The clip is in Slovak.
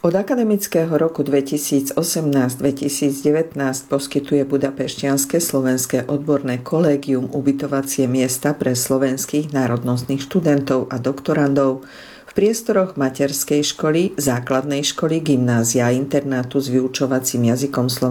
Od akademického roku 2018-2019 poskytuje Budapešťanske slovenské odborné kolégium ubytovacie miesta pre slovenských národnostných študentov a doktorandov v priestoroch materskej školy, základnej školy, gymnázia a internátu s vyučovacím jazykom slovenčiny